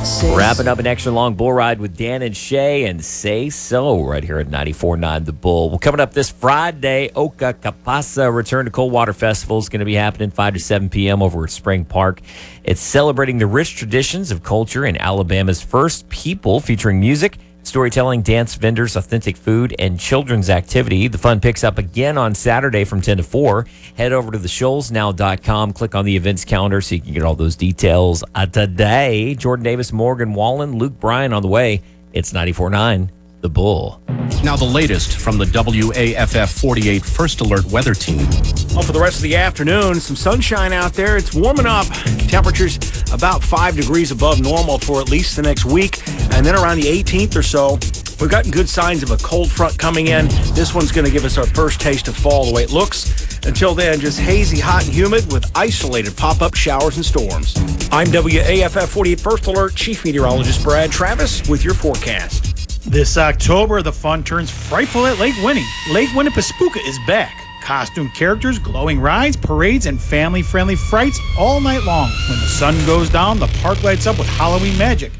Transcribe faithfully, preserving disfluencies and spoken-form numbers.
Wrapping up an extra long bull ride with Dan and Shay and Say So right here at ninety-four point nine The Bull. Well, coming up this Friday, Oka Kapasa Return to Coldwater Festival is going to be happening five to seven p.m. over at Spring Park. It's celebrating the rich traditions of culture in Alabama's first people, featuring music, storytelling, dance, vendors, authentic food, and children's activity. The fun picks up again on Saturday from ten to four. Head over to the shoals now dot com. Click on the events calendar so you can get all those details. Uh, today, Jordan Davis, Morgan Wallen, Luke Bryan on the way. It's ninety-four point nine The Bull. Now the latest from the W A F F forty-eight First Alert Weather Team. Well, for the rest of the afternoon, some sunshine out there. It's warming up. Temperatures about five degrees above normal for at least the next week. And then around the eighteenth or so, we've gotten good signs of a cold front coming in. This one's going to give us our first taste of fall the way it looks. Until then, just hazy, hot, and humid with isolated pop-up showers and storms. I'm W A F F forty-eight First Alert Chief Meteorologist Brad Travis with your forecast. This October, the fun turns frightful at Lake Winnie. Lake Winnipesaukee is back. Costume characters, glowing rides, parades, and family-friendly frights all night long. When the sun goes down, the park lights up with Halloween magic.